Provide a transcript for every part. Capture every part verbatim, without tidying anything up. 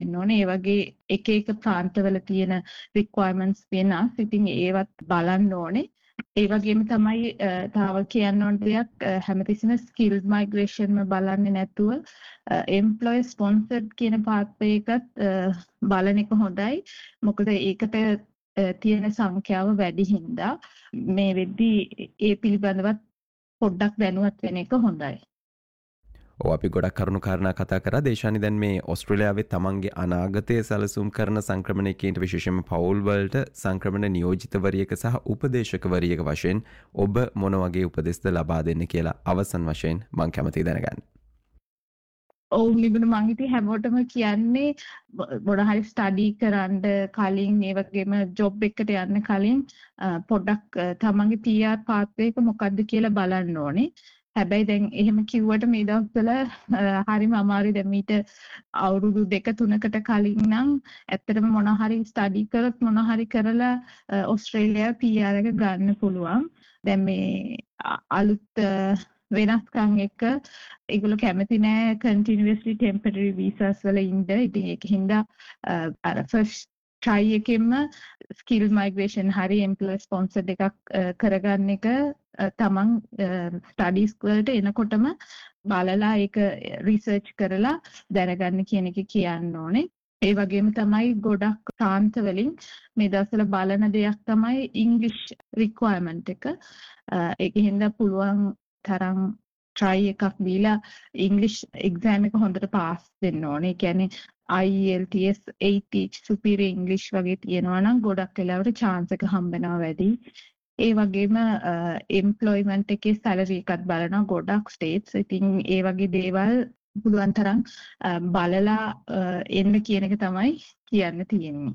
වෙන්න ඕනේ. ඒ වගේ එක එක ප්‍රාන්තවල තියෙන requirements වෙනස්. ඉතින් ඒවත් බලන්න ඕනේ. ඒ වගේම තමයි තව කියන්න ඕන දෙයක් හැමතිස්සෙම skilled migration ම බලන්නේ නැතුව employer sponsored කියන pathway එකත් බලන එක හොඳයි. මොකද ඒකට තියෙන සංඛ්‍යාව වැඩි හින්දා මේ වෙද්දී ඒ පිළිබඳවත් පොඩ්ඩක් දැනුවත් වෙන එක හොඳයි. ඔව් අපි ගොඩක් කරුණු කාරණා කතා කරා. දේශානි දැන් මේ ඕස්ට්‍රේලියාවේ තමන්ගේ අනාගතය සැලසුම් කරන සංක්‍රමණිකයින්ට විශේෂයෙන්ම පවුල් වලට සංක්‍රමණ නියෝජිතවරියක සහ උපදේශකවරියක වශයෙන් ඔබ මොන වගේ උපදෙස්ද ලබා දෙන්න කියලා අවසන් වශයෙන් මම කැමතියි දැනගන්න. ඔව් නිබුණ මං ඉතින් හැමෝටම කියන්නේ මොන හරි ස්ටඩි කරන්න කලින් ඒ වගේම ජොබ් එකට යන්න කලින් පොඩ්ඩක් තමන්ගේ පී ආර් පාත්වේ එක මොකක්ද කියලා බලන්න ඕනේ. හැබැයි දැන් එහෙම කිව්වට මේ දවස්වල හරිම අමාරුයි. දැන් මීට අවුරුදු දෙක තුනකට කලින් නම් ඇත්තටම මොන හරි ස්ටඩි කරත් මොන හරි කරලා ඕස්ට්‍රේලියාවේ පී ආර් එක ගන්න පුළුවන්. දැන් මේ අලුත් වෙනස්කම් එක ඒගොල්ලෝ කැමති නෑ continuously temporary visas වල ඉන්න. ඉතින් ඒකින්ද අර first try එකෙන්ම skill migration හරි employer sponsored එකක් කරගන්න එක තමන් ස්ටඩීස් වලට එනකොටම බලලා ඒක රිසර්ච් කරලා දැනගන්න කියන එක කියන්න ඕනේ. ඒ වගේම තමයි ගොඩක් ප්‍රාන්ත වලින් මේ දවස්වල බලන දෙයක් තමයි ඉංග්‍රීසි රික්වයර්මන්ට් එක. ඒකින්ද පුළුවන් තරම් try එකක් දීලා ඉංග්‍රීසි එක්සෑම් එක හොඳට පාස් වෙන්න ඕනේ. ඒ කියන්නේ I E L T S eighty superior English වගේ තියෙනවා නම් ගොඩක් වෙලාවට chance එක හම්බෙනවා වැඩි. ඒ වගේම employment එකේ salary එකත් බලනවා ගොඩක් states. ඉතින් ඒ වගේ දේවල් පුළුවන් තරම් බලලා එන්න කියන එක තමයි කියන්න තියෙන්නේ.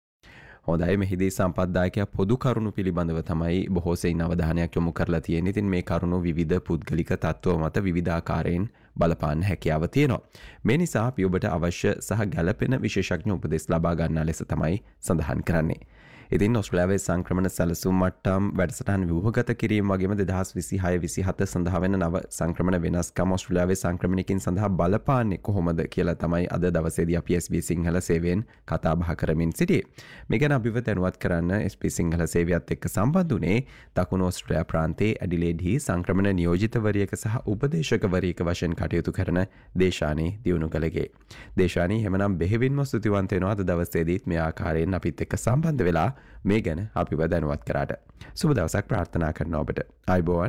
හොඳයි, මෙහිදී සම්පත්දායකයා පොදු කරුණු පිළිබඳව තමයි බොහෝ සෙයින් අවධානයක් යොමු කරලා තියෙන්නේ. ඉතින් මේ කරුණු විවිධ පුද්ගලික තත්ත්ව මත විවිධාකාරයෙන් බලපාන්න හැකියාව තියෙනවා. මේ නිසා අපි ඔබට අවශ්‍ය සහ ගැළපෙන විශේෂඥ උපදෙස් ලබා ගන්නා ලෙස තමයි සඳහන් කරන්නේ. ඉතින් ඕස්ට්‍රේලියාවේ සංක්‍රමණ සැලසුම් මට්ටම් වැඩසටහන් ව්‍යුහගත කිරීම වගේම දෙදහස් විසිහය විසිහත සඳහා වෙන නව සංක්‍රමණ වෙනස්කම් ඕස්ට්‍රේලියාවේ සංක්‍රමණිකින් සඳහා බලපාන්නේ කොහොමද කියලා තමයි අද දවසේදී අපි S B S සිංහල සේවයෙන් කතා බහ කරමින් සිටියේ. මේ ගැන අපිව දැනුවත් කරන්න S B S සිංහල සේවයත් එක්ක සම්බන්ධ වුණේ දකුණු ඕස්ට්‍රේලියා ප්‍රාන්තයේ ඇඩිලේඩ්හි සංක්‍රමණ නියෝජිතවරියක සහ උපදේශකවරියක වශයෙන් කටයුතු කරන දේශානී දියුණුගලගේ. දේශානී එහෙමනම් බෙහෙවින්ම ස්තුතිවන්ත වෙනවා අද දවසේදීත් මේ ආකාරයෙන් අපිත් එක්ක සම්බන්ධ වෙලා මේ ගැන අපිව දැනුවත් කරාට. සුබ දවසක් ප්‍රාර්ථනා කරනවා ඔබට. අයබෝවන්.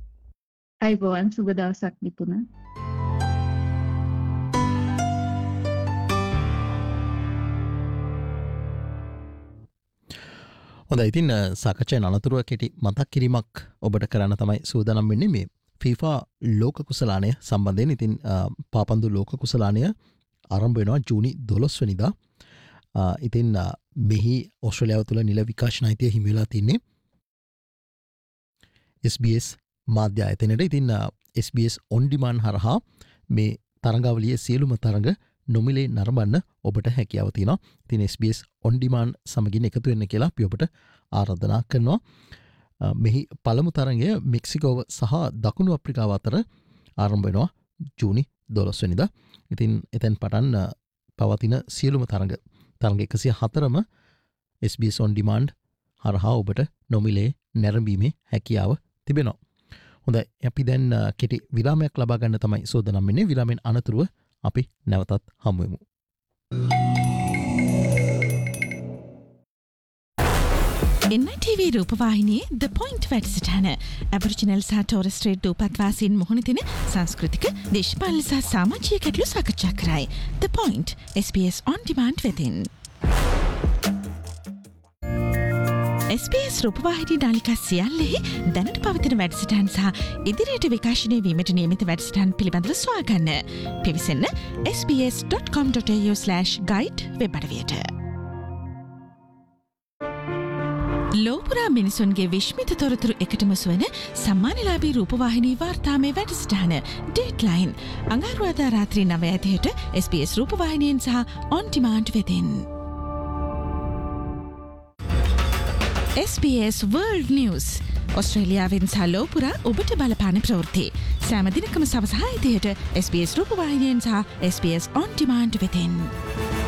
අයබෝවන්, සුබ දවසක් නිපුණ. හොඳයි, ඉතින් සාකච්ඡාවේ අනතුරුව කෙටි මතක් කිරීමක් ඔබට කරන්න තමයි සූදානම් වෙන්නේ මේ FIFA ලෝක කුසලානය සම්බන්ධයෙන්. ඉතින් පාපන්දු ලෝක කුසලානය ආරම්භ වෙනවා ජූනි දොළොස් වෙනිදා. ඉතින් මෙහි ඕස්ට්‍රේලියාව තුළ නිල විකාශන අයිතිය හිමි වෙලා තින්නේ S B S මාධ්‍ය ආයතනයට. ඉතින් S B S on demand හරහා මේ තරඟාවලියේ සියලුම තරඟ නොමිලේ නරඹන්න ඔබට හැකියාව තියෙනවා. ඉතින් S B S on demand සමගින් එකතු වෙන්න කියලා අපි ඔබට ආරාධනා කරනවා. මෙහි පළමු තරඟය මෙක්සිකෝව සහ දකුණු අප්‍රිකාව අතර ආරම්භ වෙනවා ජූනි දොළොස් වෙනිදා. ඉතින් එතෙන් පටන් පවතින සියලුම තරඟ තරඟ එකසිය හතරම S B S on demand හරහා ඔබට නොමිලේ නැරඹීමේ හැකියාව තිබෙනවා. හොඳයි, අපි දැන් කෙටි විරාමයක් ලබා ගන්න තමයි සූදානම් වෙන්නේ. විරාමෙන් අනතුරුව අපි නැවතත් හමු වෙමු. N I T V රූපවාහිනියේ The Point වැඩසටහන ඇබරිජිනල් සහ ටෝරස් ස්ට්‍රේට් දූපත්වාසීන් මුහුණ දෙන සංස්කෘතික, දේශපාලන සහ සමාජීය ගැටලු සාකච්ඡා කරයි. The Point S B S on demand වෙතින්. S B S රූපවාහිනී නාලිකා සියල්ලෙහි දැනට පවතින වැඩසටහන් සහ ඉදිරියට විකාශනය වීමට නියමිත වැඩසටහන් පිළිබඳව සොයා ගන්න. පිවිසන්න s b s dot com dot a u slash guide web අඩවියට. ලෝපුරා මිනිසුන්ගේ විශ්මිත තොරතුරු එකටම සුවන සම්මානලාභී රූපවාහිනී වාර්තාමය වැඩසටහන ඩේට්ලයින් අඟහරුවාදා රාත්‍රී නවය තිහට S B S රූපවාහිනියෙන් සහ on demand වෙතින්. S B S World News ඔස්ට්‍රේලියාවෙන් සහ ලෝපුරා ඔබට බලපාන ප්‍රවෘත්ති සෑම දිනකම සවස හය තිහට S B S රූපවාහිනියෙන් සහ S B S on demand වෙතින්.